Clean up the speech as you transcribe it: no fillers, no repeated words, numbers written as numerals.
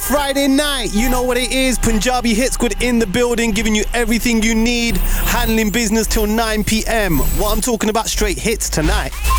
Friday night. You know what it is. Punjabi Hit Squad in the building, giving you everything you need. Handling business till 9 p.m. What I'm talking about, straight hits tonight.